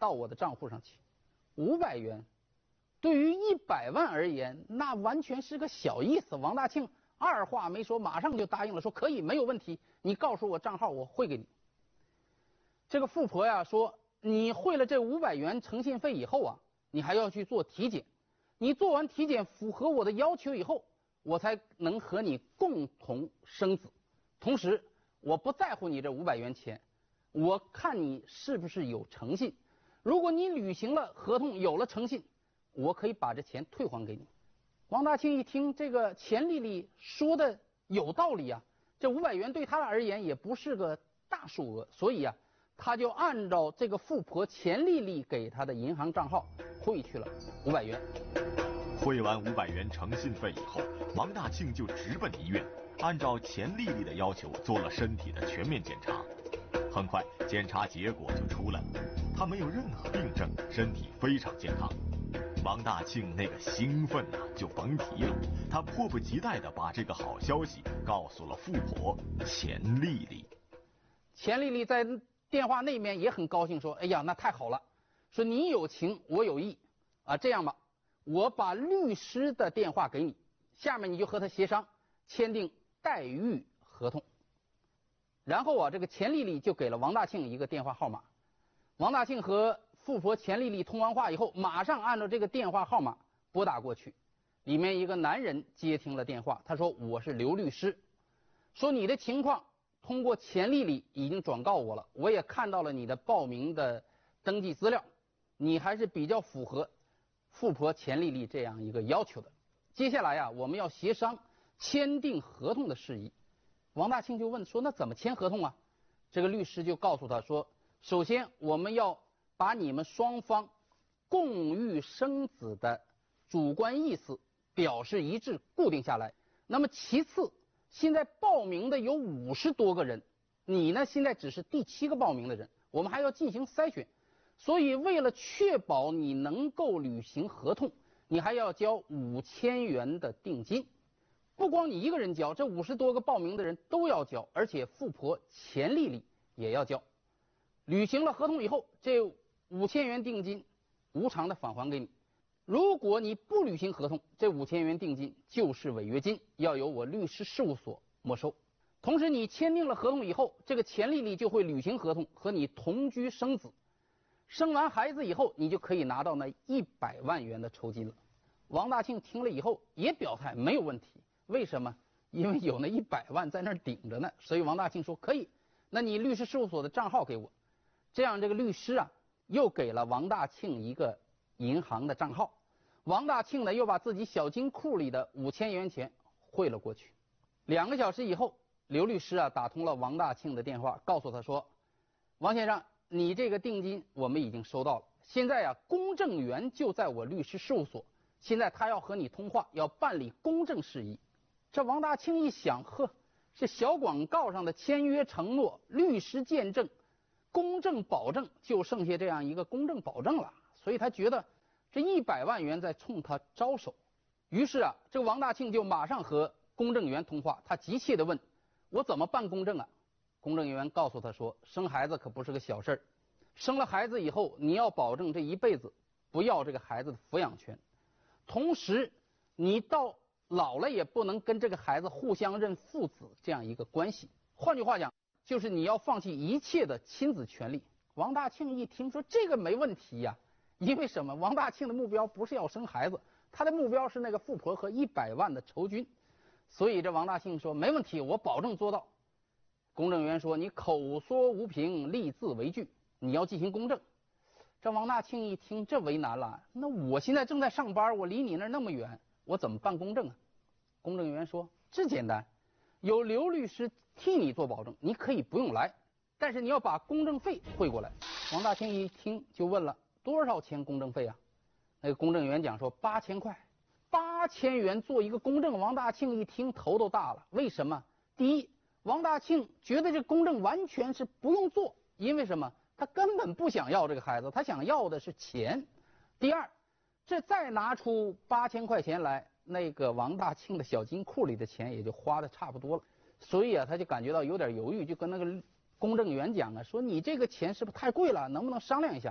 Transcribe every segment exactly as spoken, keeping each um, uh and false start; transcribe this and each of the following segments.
到我的账户上去。五百元，对于一百万而言，那完全是个小意思。王大庆二话没说，马上就答应了，说可以，没有问题，你告诉我账号，我汇给你。这个富婆呀说，你汇了这五百元诚信费以后啊，你还要去做体检，你做完体检符合我的要求以后，我才能和你共同生子。同时，我不在乎你这五百元钱，我看你是不是有诚信。如果你履行了合同，有了诚信，我可以把这钱退还给你。王大庆一听，这个钱丽丽说的有道理啊，这五百元对他而言也不是个大数额，所以啊，他就按照这个富婆钱丽丽给他的银行账号汇去了五百元。 汇完五百元诚信费以后，王大庆就直奔医院，按照钱丽丽的要求做了身体的全面检查。很快，检查结果就出来了，他没有任何病症，身体非常健康。王大庆那个兴奋呐、啊，就甭提了，他迫不及待地把这个好消息告诉了富婆钱丽丽。 钱丽丽在电话那面也很高兴，说：“哎呀，那太好了，说你有情，我有意啊，这样吧，我把律师的电话给你，下面你就和他协商，签订代育合同。”然后啊，这个钱丽丽就给了王大庆一个电话号码。王大庆和富婆钱丽丽通完话以后，马上按照这个电话号码拨打过去。里面一个男人接听了电话，他说：“我是刘律师，说你的情况通过钱丽丽已经转告我了，我也看到了你的报名的登记资料，你还是比较符合富婆钱丽丽这样一个要求的。接下来啊，我们要协商签订合同的事宜。”王大庆就问说：“那怎么签合同啊？”这个律师就告诉他说：“首先我们要把你们双方共育生子的主观意思表示一致，固定下来。那么其次，现在报名的有五十多个人，你呢现在只是第七个报名的人，我们还要进行筛选。所以为了确保你能够履行合同，你还要交五千元的定金。不光你一个人交，这五十多个报名的人都要交，而且富婆钱丽丽也要交。履行了合同以后，这五千元定金无偿的返还给你。如果你不履行合同，这五千元定金就是违约金，要由我律师事务所没收。同时，你签订了合同以后，这个钱丽丽就会履行合同，和你同居生子。生完孩子以后，你就可以拿到那一百万元的酬金了。王大庆听了以后也表态没有问题。为什么？因为有那一百万在那儿顶着呢，所以王大庆说可以。那你律师事务所的账号给我。这样这个律师啊，又给了王大庆一个银行的账号。王大庆呢，又把自己小金库里的五千元钱汇了过去。两个小时以后，刘律师啊打通了王大庆的电话，告诉他说：“王先生，你这个定金我们已经收到了，现在啊，公证员就在我律师事务所，现在他要和你通话，要办理公证事宜。”这王大庆一想，呵，这小广告上的签约承诺、律师见证、公证保证，就剩下这样一个公证保证了，所以他觉得这一百万元在冲他招手。于是啊，这个王大庆就马上和公证员通话，他急切地问：“我怎么办公证啊？”公证员告诉他说：“生孩子可不是个小事儿，生了孩子以后，你要保证这一辈子不要这个孩子的抚养权，同时你到老了也不能跟这个孩子互相认父子这样一个关系。换句话讲，就是你要放弃一切的亲子权利。”王大庆一听说这个没问题呀、啊，因为什么？王大庆的目标不是要生孩子，他的目标是那个富婆和一百万的酬金。所以这王大庆说没问题，我保证做到。公证员说：“你口说无凭，立字为据，你要进行公证。”这王大庆一听这为难了，那我现在正在上班，我离你那儿那么远，我怎么办公证啊？公证员说：“这简单，有刘律师替你做保证，你可以不用来，但是你要把公证费汇过来。”王大庆一听就问了：“多少钱公证费啊？”那个公证员讲说：“八千块。”八千元做一个公证，王大庆一听头都大了。为什么？第一，王大庆觉得这公证完全是不用做，因为什么？他根本不想要这个孩子，他想要的是钱。第二，这再拿出八千块钱来，那个王大庆的小金库里的钱也就花的差不多了。所以啊，他就感觉到有点犹豫，就跟那个公证员讲啊，说你这个钱是不是太贵了？能不能商量一下？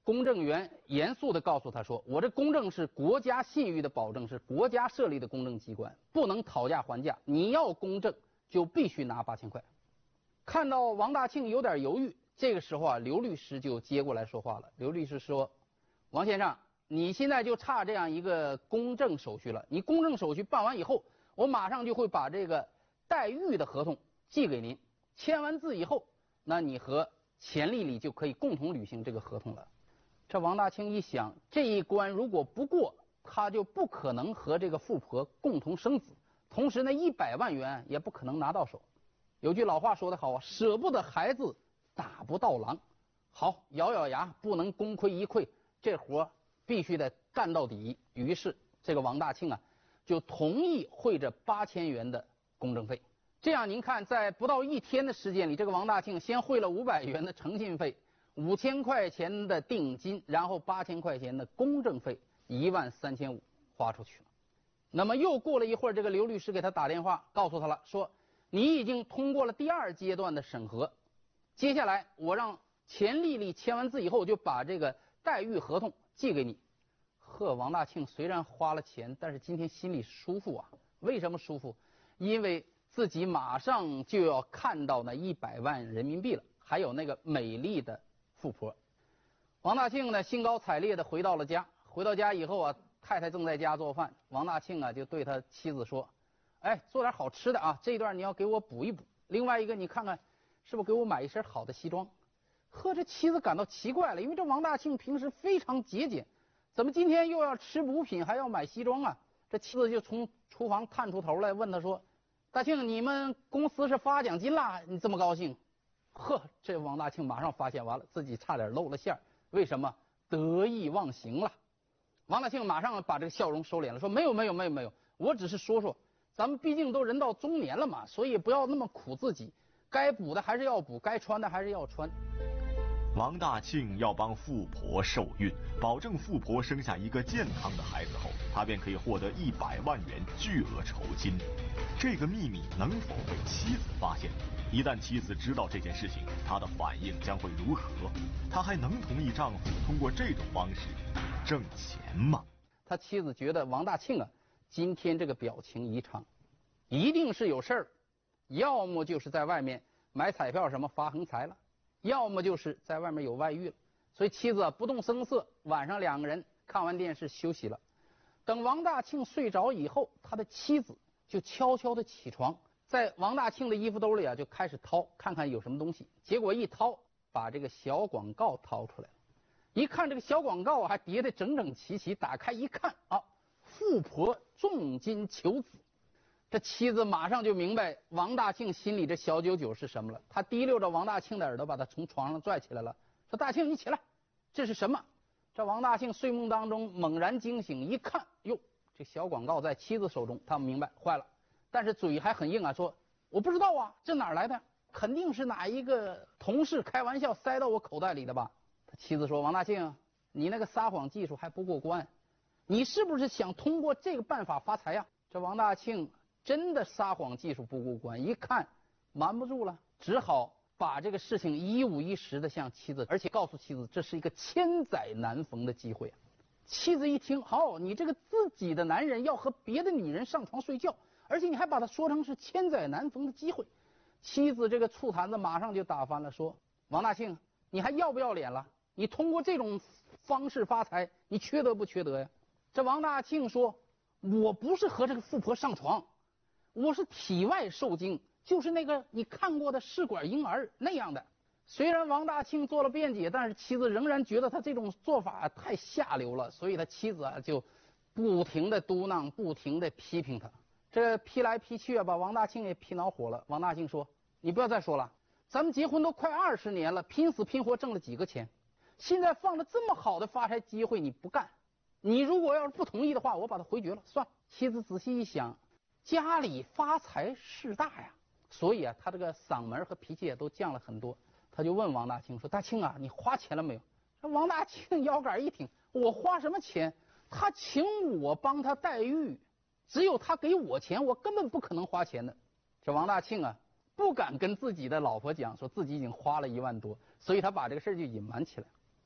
公证员严肃地告诉他说：“我这公证是国家信誉的保证，是国家设立的公证机关，不能讨价还价。你要公证，就必须拿八千块。”看到王大庆有点犹豫，这个时候啊，刘律师就接过来说话了。刘律师说：“王先生，你现在就差这样一个公证手续了。你公证手续办完以后，我马上就会把这个代育的合同寄给您。签完字以后，那你和钱丽丽就可以共同履行这个合同了。”这王大庆一想，这一关如果不过，他就不可能和这个富婆共同生子，同时那一百万元也不可能拿到手。有句老话说得好啊，舍不得孩子，打不到狼。好，咬咬牙，不能功亏一篑，这活必须得干到底。于是这个王大庆啊，就同意汇这八千元的公证费。这样您看，在不到一天的时间里，这个王大庆先汇了五百元的诚信费，五千块钱的定金，然后八千块钱的公证费，一万三千五花出去了。那么又过了一会儿，这个刘律师给他打电话，告诉他了，说你已经通过了第二阶段的审核，接下来我让钱丽丽签完字以后，就把这个代育合同寄给你。呵，王大庆虽然花了钱，但是今天心里舒服啊。为什么舒服？因为自己马上就要看到那一百万人民币了，还有那个美丽的富婆。王大庆呢，兴高采烈地回到了家。回到家以后啊，太太正在家做饭，王大庆啊就对他妻子说：“哎，做点好吃的啊，这一段你要给我补一补。另外一个，你看看是不是给我买一身好的西装。”呵，这妻子感到奇怪了，因为这王大庆平时非常节俭，怎么今天又要吃补品还要买西装啊？这妻子就从厨房探出头来问他说：“大庆，你们公司是发奖金啦？你这么高兴？”呵，这王大庆马上发现完了，自己差点露了馅儿。为什么？得意忘形了。王大庆马上把这个笑容收敛了，说：“没有没有没有没有，我只是说说，咱们毕竟都人到中年了嘛，所以不要那么苦自己，该补的还是要补，该穿的还是要穿。” 王大庆要帮富婆受孕，保证富婆生下一个健康的孩子后，他便可以获得一百万元巨额酬金。这个秘密能否被妻子发现？一旦妻子知道这件事情，她的反应将会如何？她还能同意丈夫通过这种方式挣钱吗？ 他妻子觉得王大庆啊，今天这个表情异常，一定是有事儿，要么就是在外面买彩票什么发横财了，要么就是在外面有外遇了。所以妻子啊不动声色，晚上两个人看完电视休息了。等王大庆睡着以后，他的妻子就悄悄的起床，在王大庆的衣服兜里啊就开始掏，看看有什么东西。结果一掏，把这个小广告掏出来了。一看这个小广告还叠得整整齐齐，打开一看啊，富婆重金求子。这妻子马上就明白王大庆心里这小九九是什么了。他提溜着王大庆的耳朵，把他从床上拽起来了，说：“大庆，你起来，这是什么？”这王大庆睡梦当中猛然惊醒，一看，哟，这小广告在妻子手中，他明白坏了，但是嘴还很硬啊，说：“我不知道啊，这哪儿来的？肯定是哪一个同事开玩笑塞到我口袋里的吧。”他妻子说：“王大庆，你那个撒谎技术还不过关，你是不是想通过这个办法发财呀？”这王大庆真的撒谎技术不过关，一看瞒不住了，只好把这个事情一五一十的向妻子，而且告诉妻子这是一个千载难逢的机会。妻子一听，好，你这个自己的男人要和别的女人上床睡觉，而且你还把它说成是千载难逢的机会。妻子这个醋坛子马上就打翻了，说：“王大庆，你还要不要脸了？你通过这种方式发财，你缺德不缺德呀？”这王大庆说：“我不是和这个富婆上床，我是体外受精，就是那个你看过的试管婴儿那样的。”虽然王大庆做了辩解，但是妻子仍然觉得他这种做法太下流了，所以他妻子啊就不停的嘟囔，不停的批评他。这批来批去啊，把王大庆也批恼火了。王大庆说：“你不要再说了，咱们结婚都快二十年了，拼死拼活挣了几个钱，现在放了这么好的发财机会你不干，你如果要是不同意的话，我把它回绝了，算了。”妻子仔细一想，家里发财事大呀，所以啊，他这个嗓门和脾气也都降了很多。他就问王大庆说：“大庆啊，你花钱了没有？”这王大庆腰杆一挺：“我花什么钱？他请我帮他代育，只有他给我钱，我根本不可能花钱的。”这王大庆啊，不敢跟自己的老婆讲，说自己已经花了一万多，所以他把这个事儿就隐瞒起来。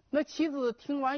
那妻子听完